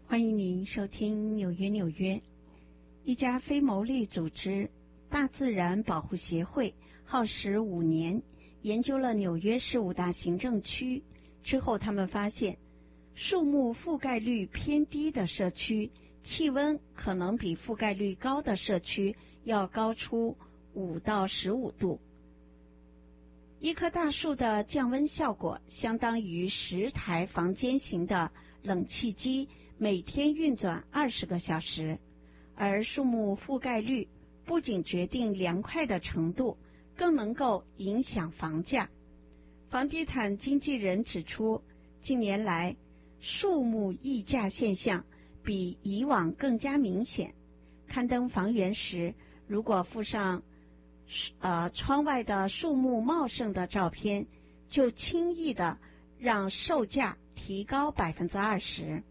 欢迎您收听纽约。一家非牟利组织大自然保护协会耗时5年研究了纽约市5大行政区之后，他们发现树木覆盖率偏低的社区气温可能比覆盖率高的社区要高出5到15度。一棵大树的降温效果相当于10台房间型的冷气机每天运转20个小时，而树木覆盖率不仅决定凉快的程度，更能够影响房价。房地产经纪人指出，近年来树木溢价现象比以往更加明显。刊登房源时，如果附上窗外的树木茂盛的照片，就轻易的让售价提高 20%。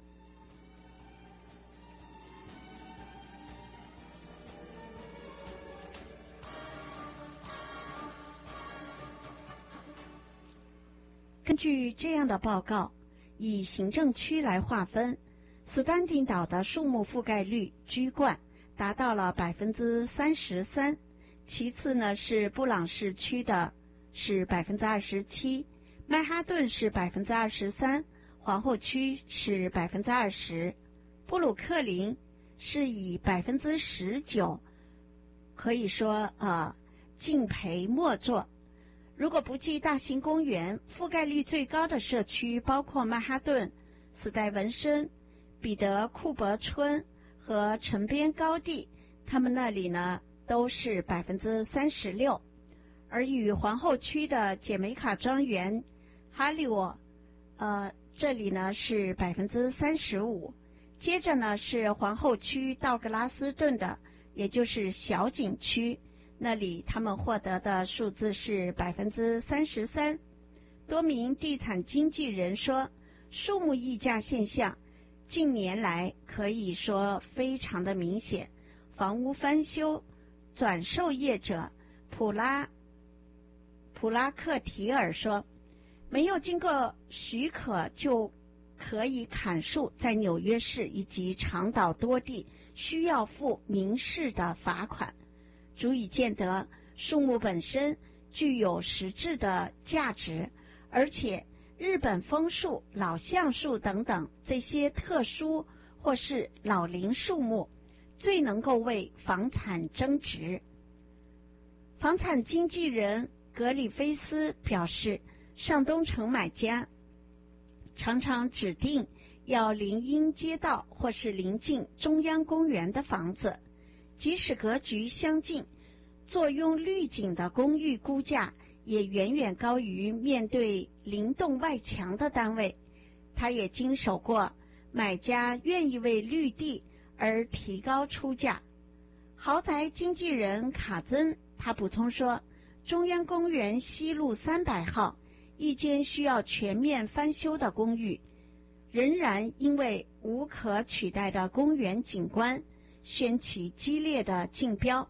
根据这样的报告，以行政区来划分，斯坦丁岛的树木覆盖率居冠，达到了 33%， 其次呢是布朗市区的是 27%， 曼哈顿是 23%， 皇后区是 20%， 布鲁克林是以 19%， 可以说敬陪末座。如果不计大型公园，覆盖率最高的社区包括曼哈顿、史代文森、彼得库珀村和城边高地，他们那里呢都是 36%， 而与皇后区的姐梅卡庄园、哈利沃这里呢是 35%， 接着呢是皇后区道格拉斯顿的，也就是小景区，那里他们获得的数字是 33%。 多名地产经纪人说，树木溢价现象近年来可以说非常的明显。房屋翻修转售业者普拉克提尔说，没有经过许可就可以砍树，在纽约市以及长岛多地需要付民事的罚款，足以见得树木本身具有实质的价值，而且日本枫树、老橡树等等这些特殊或是老龄树木最能够为房产增值。房产经纪人格里菲斯表示，上东城买家常常指定要临荫街道或是临近中央公园的房子，即使格局相近，坐拥绿景的公寓估价也远远高于面对灵动外墙的单位。他也经手过买家愿意为绿地而提高出价。豪宅经纪人卡曾他补充说，中央公园西路300号一间需要全面翻修的公寓，仍然因为无可取代的公园景观掀起激烈的竞标。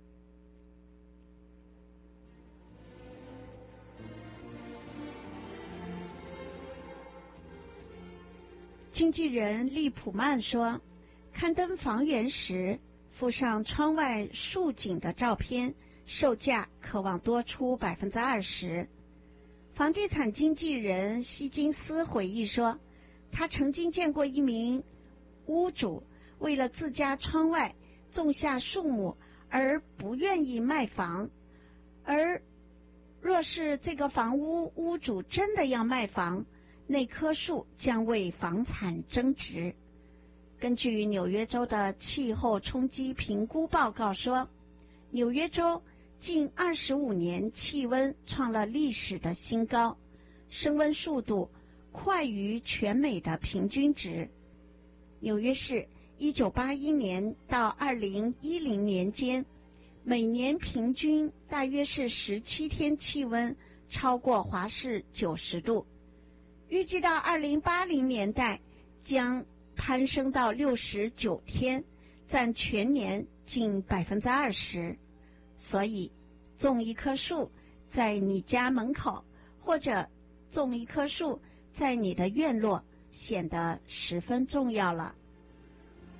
经纪人利普曼说，刊登房源时附上窗外树景的照片，售价可望多出 20%。 房地产经纪人希金斯回忆说，他曾经见过一名屋主为了自家窗外种下树木而不愿意卖房，而若是这个房屋屋主真的要卖房，那棵树将为房产增值。根据纽约州的气候冲击评估报告说，纽约州近25年气温创了历史的新高，升温速度快于全美的平均值。纽约市1981年到2010年间，每年平均大约是17天气温超过华氏90度，预计到2080年代将攀升到69天，占全年近 20%。 所以种一棵树在你家门口，或者种一棵树在你的院落， 显得十分重要了。